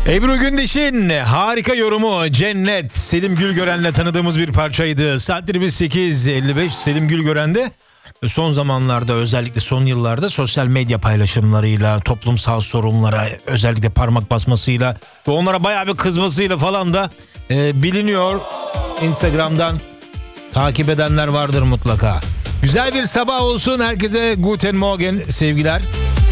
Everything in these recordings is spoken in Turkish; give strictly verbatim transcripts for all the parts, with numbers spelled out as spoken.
Ebru Gündeş'in harika yorumu Cennet. Selim Gülgören'le tanıdığımız bir parçaydı. Saatlerimiz sekiz elli beş. Selim Gülgören'de son zamanlarda, özellikle son yıllarda sosyal medya paylaşımlarıyla, toplumsal sorunlara özellikle parmak basmasıyla ve onlara bayağı bir kızmasıyla falan da e, biliniyor. Instagram'dan takip edenler vardır mutlaka. Güzel bir sabah olsun. Herkese Guten Morgen sevgiler.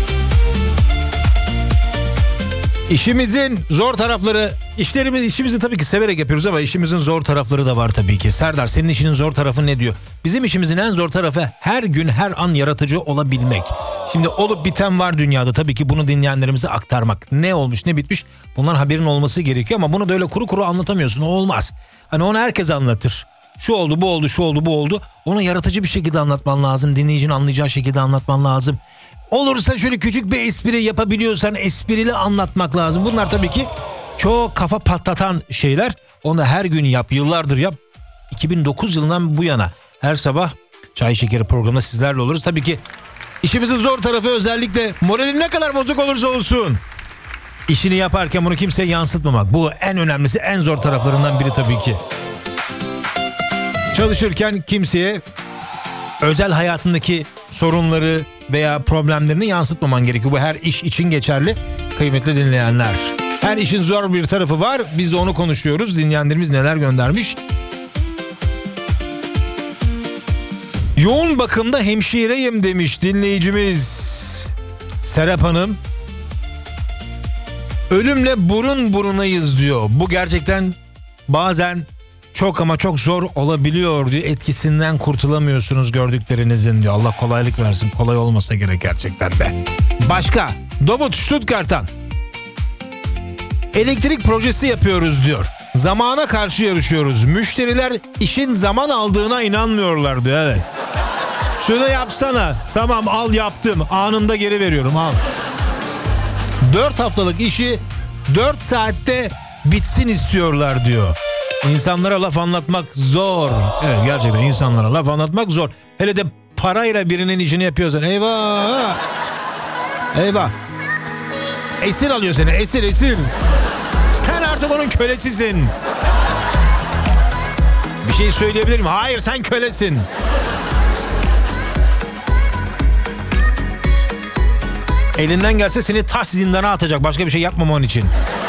İşimizin zor tarafları, işlerimiz, işimizi tabii ki severek yapıyoruz ama işimizin zor tarafları da var tabii ki. Serdar, senin işinin zor tarafı ne diyor? Bizim işimizin en zor tarafı her gün her an yaratıcı olabilmek. Şimdi olup biten var dünyada, tabii ki bunu dinleyenlerimize aktarmak. Ne olmuş ne bitmiş bundan haberin olması gerekiyor ama bunu da öyle kuru kuru anlatamıyorsun, o olmaz. Hani onu herkes anlatır. Şu oldu bu oldu şu oldu bu oldu. Onu yaratıcı bir şekilde anlatman lazım. Dinleyicinin anlayacağı şekilde anlatman lazım. Olursa şöyle küçük bir espri yapabiliyorsan esprili anlatmak lazım. Bunlar tabii ki çok kafa patlatan şeyler. Onu her gün yap, yıllardır yap. iki bin dokuz yılından bu yana her sabah Çay Şekeri programında sizlerle oluruz. Tabii ki işimizin zor tarafı, özellikle moralin ne kadar bozuk olursa olsun işini yaparken bunu kimseye yansıtmamak. Bu en önemlisi, en zor taraflarından biri tabii ki. Çalışırken kimseye özel hayatındaki sorunları veya problemlerini yansıtmaman gerekiyor. Bu her iş için geçerli kıymetli dinleyenler. Her işin zor bir tarafı var. Biz de onu konuşuyoruz. Dinleyenlerimiz neler göndermiş? Yoğun bakımda hemşireyim demiş dinleyicimiz Serap Hanım. Ölümle burun burunayız diyor. Bu gerçekten bazen çok ama çok zor olabiliyor diyor. Etkisinden kurtulamıyorsunuz gördüklerinizin diyor. Allah kolaylık versin. Kolay olmasa gerek gerçekten de. Başka. Davut Stuttgart'tan. Elektrik projesi yapıyoruz diyor. Zamana karşı yarışıyoruz. Müşteriler işin zaman aldığına inanmıyorlar diyor. Evet. Şunu yapsana. Tamam al yaptım. Anında geri veriyorum al. dört haftalık işi dört saatte bitsin istiyorlar diyor. İnsanlara laf anlatmak zor. Evet, gerçekten insanlara laf anlatmak zor. Hele de parayla birinin işini yapıyorsan eyvah. Eyvah. Esir alıyor seni, esir esir. Sen artık onun kölesisin. Bir şey söyleyebilir miyim? Hayır, sen kölesin. Elinden gelse seni taş zindana atacak, başka bir şey yapmaman için.